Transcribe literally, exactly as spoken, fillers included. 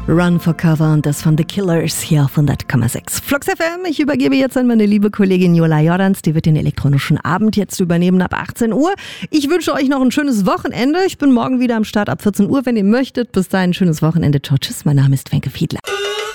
Run for Cover und das von The Killers hier auf hundert Komma sechs. Flux F M, ich übergebe jetzt an meine liebe Kollegin Jola Jordans, die wird den elektronischen Abend jetzt übernehmen ab achtzehn Uhr. Ich wünsche euch noch ein schönes Wochenende. Ich bin morgen wieder am Start ab vierzehn Uhr, wenn ihr möchtet. Bis dahin ein schönes Wochenende. Ciao, tschüss, mein Name ist Wenke Fiedler.